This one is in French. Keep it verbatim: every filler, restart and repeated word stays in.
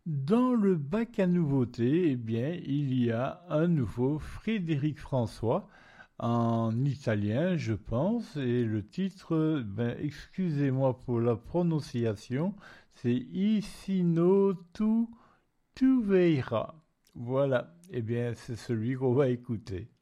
Dans le bac à nouveautés, eh bien, il y a un nouveau Frédéric François en italien, je pense, et le titre, ben, excusez-moi pour la prononciation, c'est I sino tu tu verras. Voilà, eh bien, c'est celui qu'on va écouter.